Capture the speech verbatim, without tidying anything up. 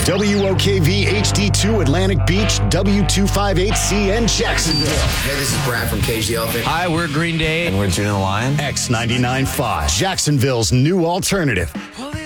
W O K V H D two Atlantic Beach, W two fifty-eight C N Jacksonville. Hey, this is Brad from Cage the Elephant. Hi, we're Green Day. And we're June the Lion. X ninety-nine point five, Jacksonville's new alternative.